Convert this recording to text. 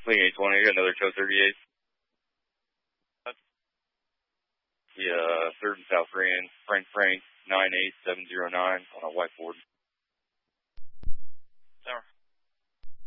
Fleet 820, another tow 38. Yeah, 3rd and South Grand, Frank 98709 on a whiteboard.